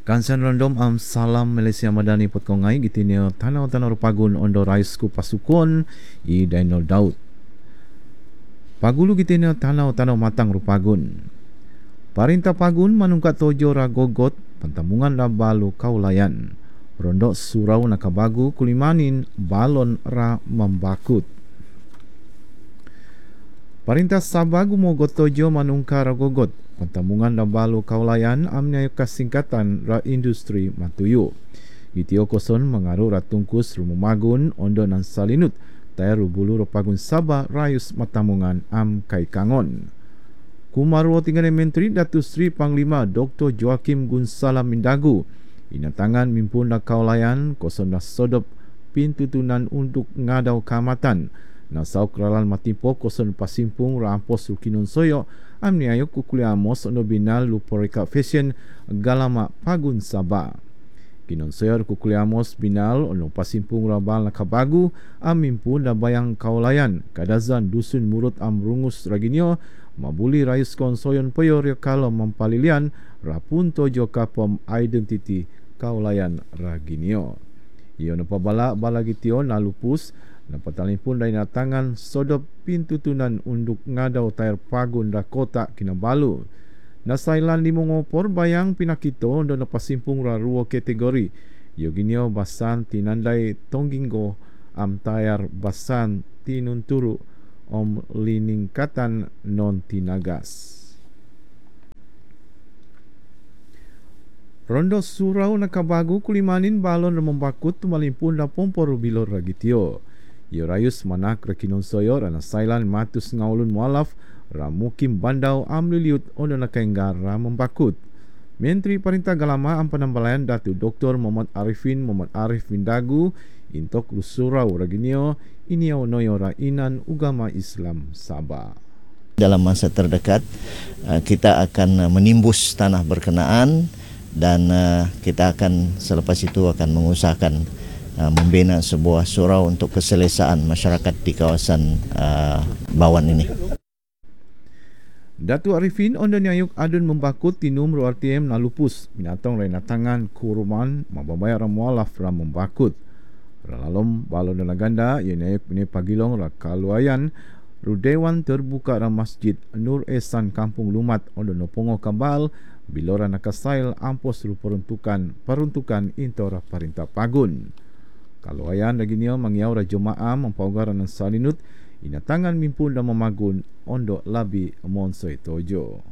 Kansan random salam Malaysia Madani pot kongai gitinio tanau-tanau pagun ondo raisku pasukon I Dainol Daud. Pagulu gitinio tanau-tanau matang rupagun. Parintah pagun manungkat tojo ra gogot pantamungan ra balu kaulayan. Rondok surau nakabagu kulimanin balon ra membakut. Parintah sabagu mogot tojo manungka ra gogot pantamungan ra balu kaulayan amnya kasingkatan ra industri matuyo. Gitio koson mengaruh ra tungkus rumumagun ondo nan salinut tayar bulu rupagun Sabah rayus matamungan am kai kangon. Kumarwo tinggal Menteri Datuk Seri Panglima Dr. Joakim Gunsalam Mindagu inatangan mimpun da kaulayan koson da sodop pintu tunan untuk ngadau kamatan nasau keralan matimpo koson pasimpung rampos rukinun soyo amni ayuk kukuliamos ono binal luporika fashion galama pagun Sabah. Kinon soyo kukuliamos binal ono pasimpung rabal nakabagu amimpun da bayang kaulayan kadazan dusun murut amrungus raginyo mabuli rayus konsoyon poyor kalau mempalilian rapun tojo kapom identiti kaulayan raginyo. Iyo pabala balagitio nalupus napatalin pun dari tangan sodop pintu tunan untuk ngadau tayar pagun da kota Kinabalu. Nasailan limong opor bayang pinakito do napasimpung ra ruo kategori. Yoginio basan tinandai tongginggo am tayar basan tinunturu om liningkatan non tinagas. Rondo surau nakabagu kulimanin balon membakut tumalimpun da pompor bilor ragitio. Yo rayus manak rekinon soyor ana sailan matus ngaulun mualaf ramukim bandau amliliut ono nakaenggar membakut. Menteri Parintah Galama Ampanambalayan Datu Dr. Muhammad Arifin Mindagu intok lusurau raginio iniau noyora inan ugama Islam Sabah. Dalam masa terdekat kita akan menimbus tanah berkenaan dan kita akan selepas itu akan mengusahakan membina sebuah surau untuk keselesaan masyarakat di kawasan Bawan ini. Datu Arifin ondon yayuk adun membakut tinum ru RTM nalupus binatang lain tangan kuruman mababayar mualaf ram membakut. Ralalom balon dan ganda yang yayuk ini pagilong ra kaluayan ru dewan terbuka ram Masjid Nur Ehsan Kampung Lumat ondon nopongo kabal bilora nakasail ampos ru peruntukan intora Parintah Pagun. Kalau ayan lagi niyo mangiaw ra jemaah mempaugaran ng salinut inatangan mimpun dan memagun ondo labi monsoy tojo.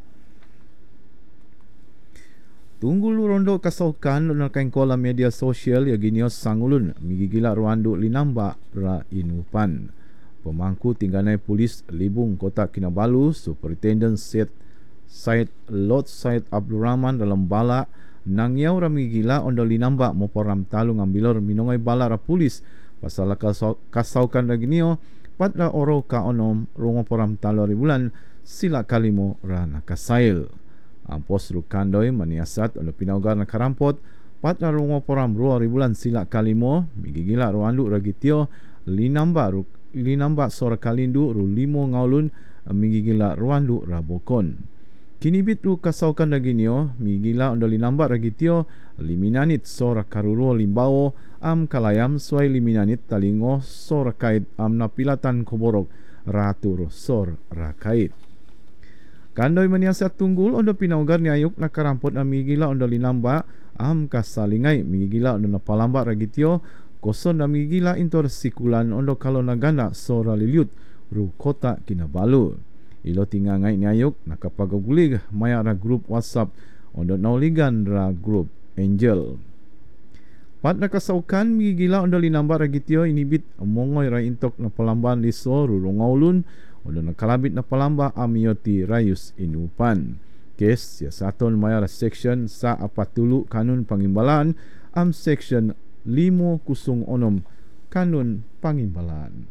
Tunggul rondo kasaukan na kain kola media sosial ya ginyo sangulun migigila ruandu linamba ra inupan. Pemangku tingganai polis Libung Kota Kinabalu Superintendent Syed Lot Syed Abdul Rahman dalam bala nangyau rami gila ondo linamba moporam talung ambilor minongay bala ra pulis pasal kasaukan lagi niyo patra oro ka onom rungo poram talo ribulan sila kalimo ra nakasail ampos rukandoy maniasat ondo pinaugar na karampot patra rungo poram ruo ribulan sila kalimo migigila ruandu ragitio linamba sora kalindu ru limo ngaulun migigila ruandu rabokon. Kinibit ru kasaukan lagi niyo, migila ondo linamba ragitio, liminanit sora karuro limbao, am kalayam suai liminanit talingo sora kait am napilatan koborok ratur sor rakait. Kandoy maniasat tunggul ondo pinaugar ni ayuk nakarampot am migila ondo linamba, am kasalingay migila ondo napalamba ragitio, koson na migila intor sikulan ondo kalau nagana sora liliut ru kota Kinabalu. Ilo tinggal ngai ni ayuk nakapagagulig maya ra grup WhatsApp ondo nauligan ra grup Angel. Pat nakasaukan migila ondo linamba ragitio inibit mongoy ra intok na palamban liso rurungaulun ondo nakalabit na palamba amioti rayus inupan. Kes siasaton maya ra section sa apatulu kanun pangimbalan am section 506 kanun pangimbalan.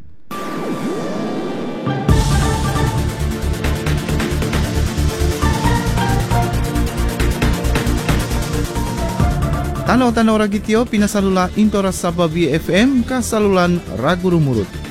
Tanaw-tanaw ragitio pinasalula intora Sabah BFM kasalulan Ragurumurut.